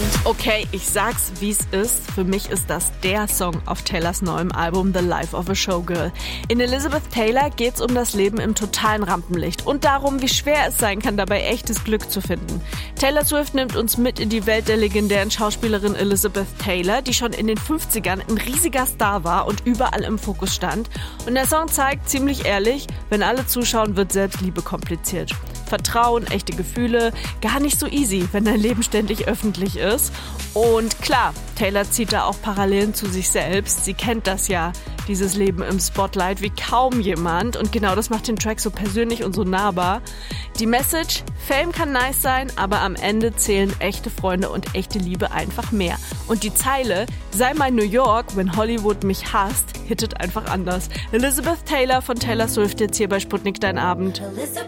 Okay, ich sag's, wie's ist. Für mich ist das der Song auf Taylors neuem Album The Life of a Showgirl. In Elizabeth Taylor geht's um das Leben im totalen Rampenlicht und darum, wie schwer es sein kann, dabei echtes Glück zu finden. Taylor Swift nimmt uns mit in die Welt der legendären Schauspielerin Elizabeth Taylor, die schon in den 50ern ein riesiger Star war und überall im Fokus stand. Und der Song zeigt ziemlich ehrlich, wenn alle zuschauen, wird Selbstliebe kompliziert. Vertrauen, echte Gefühle, gar nicht so easy, wenn dein Leben ständig öffentlich ist. Und klar, Taylor zieht da auch Parallelen zu sich selbst. Sie kennt das ja, dieses Leben im Spotlight, wie kaum jemand. Und genau das macht den Track so persönlich und so nahbar. Die Message, Fame kann nice sein, aber am Ende zählen echte Freunde und echte Liebe einfach mehr. Und die Zeile, sei mal New York, wenn Hollywood mich hasst, hittet einfach anders. Elizabeth Taylor von Taylor Swift jetzt hier bei Sputnik Dein Abend.